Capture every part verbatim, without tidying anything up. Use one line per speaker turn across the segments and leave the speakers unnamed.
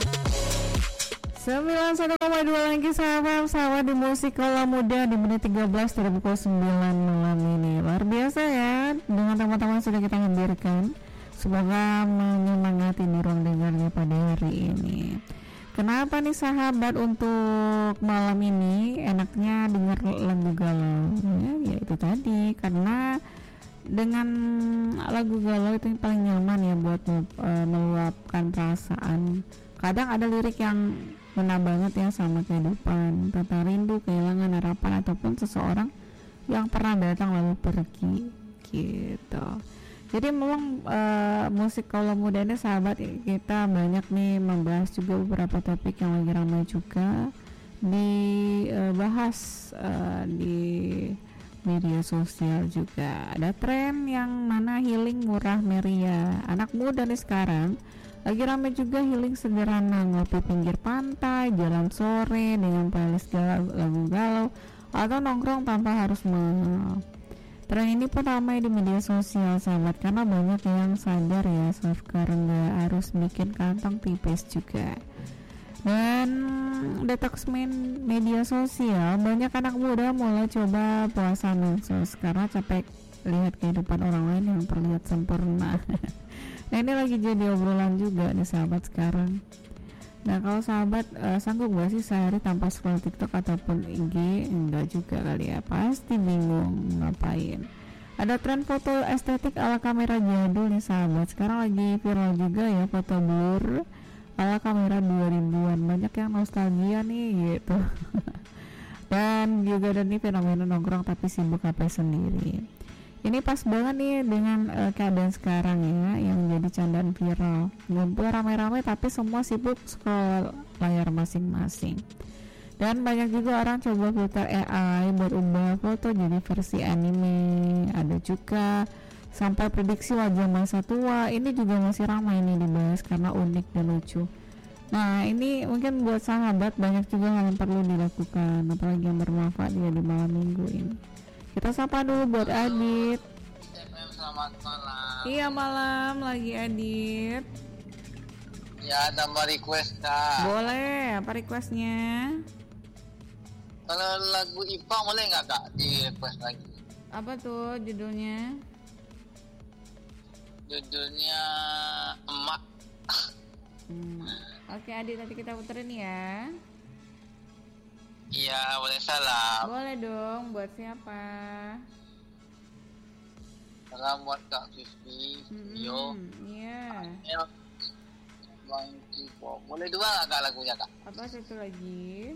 sembilan puluh satu koma dua lagi sahabat sahabat di musik Kaulah Muda di menit tiga belas dari pukul sembilan malam ini. Luar biasa ya dengan teman-teman sudah kita hadirkan. Semoga menyemangati di ruang dengarnya pada hari ini. Kenapa nih sahabat untuk malam ini enaknya dengar lagu galau? Ya, ya itu tadi karena dengan lagu galau itu paling nyaman ya buat uh, meluapkan perasaan. Kadang ada lirik yang ngena banget ya sama kehidupan, tentang rindu, kehilangan harapan ataupun seseorang yang pernah datang lalu pergi gitu. Jadi memang uh, musik Kaulah Muda ini sahabat kita banyak nih membahas juga beberapa topik yang lagi ramai juga dibahas uh, di media sosial juga. Ada tren yang mana healing murah meriah. Anak muda nih sekarang lagi ramai juga healing sederhana, ngopi pinggir pantai, jalan sore dengan playlist galau, lagu galau atau nongkrong tanpa harus mahal. Tren ini pun ramai di media sosial sahabat karena banyak yang sadar ya self care nggak harus bikin kantong tipis juga. Dan detox main media sosial, banyak anak muda mulai coba puasa medsos karena capek lihat kehidupan orang lain yang terlihat sempurna. Nah ini lagi jadi obrolan juga nih sahabat sekarang. Nah kalau sahabat uh, sanggup gak sih sehari tanpa scroll TikTok ataupun I G? Enggak juga kali ya, pasti bingung ngapain. Ada tren foto estetik ala kamera jadul nih sahabat. Sekarang lagi viral juga ya foto blur ala kamera dua ribuan. Banyak yang nostalgia nih gitu. Dan juga ada nih fenomena nongkrong tapi sibuk H P sendiri. Ini pas banget nih dengan uh, keadaan sekarang ya yang jadi candaan viral. Ngumpul ramai-ramai tapi semua sibuk scroll layar masing-masing. Dan banyak juga orang coba filter A I buat ubah foto jadi versi anime. Ada juga sampai prediksi wajah masa tua. Ini juga masih ramai nih dibahas karena unik dan lucu. Nah ini mungkin buat sahabat banyak juga hal yang perlu dilakukan, apalagi yang bermanfaat ya di malam minggu ini. Kita sapa dulu buat Adit.
Selamat malam.
Iya malam lagi Adit.
Ya tambah request kak.
Boleh, apa requestnya?
Kalau lagu I P A boleh nggak kak di request lagi?
Apa tuh judulnya?
Judulnya Emak.
Hmm. Oke Adit nanti kita puterin ya.
Iya boleh salam.
Boleh dong, buat siapa?
Salam buat Kak Vivi, Yo.
Iya.
Yeah. Bang Kiko. Boleh dua nggak kak lagunya kak?
Apa satu lagi?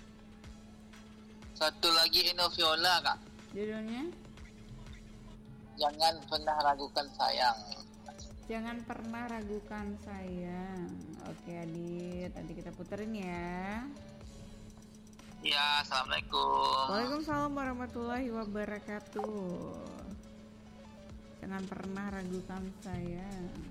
Satu lagi Eno Viola kak.
Judulnya?
Jangan pernah ragukan sayang.
Jangan pernah ragukan sayang. Oke Adit, nanti kita puterin ya.
Ya, assalamualaikum.
Waalaikumsalam warahmatullahi wabarakatuh. Jangan pernah ragukan saya.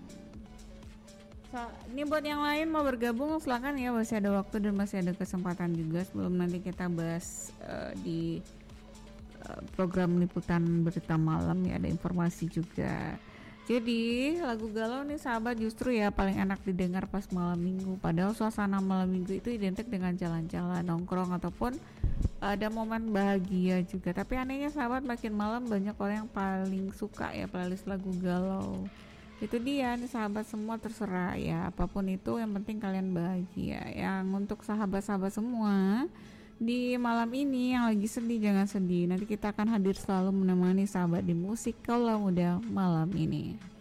So, ini buat yang lain mau bergabung silakan ya, masih ada waktu dan masih ada kesempatan juga sebelum nanti kita bahas uh, di uh, program liputan berita malam ya, ada informasi juga. Jadi lagu galau nih sahabat justru ya paling enak didengar pas malam minggu. Padahal suasana malam minggu itu identik dengan jalan-jalan, nongkrong ataupun ada momen bahagia juga. Tapi anehnya sahabat makin malam banyak orang yang paling suka ya playlist lagu galau. Itu dia nih sahabat, semua terserah ya, apapun itu yang penting kalian bahagia. Yang untuk sahabat-sahabat semua di malam ini yang lagi sedih jangan sedih. Nanti kita akan hadir selalu menemani sahabat di musik Kaulah Muda malam ini.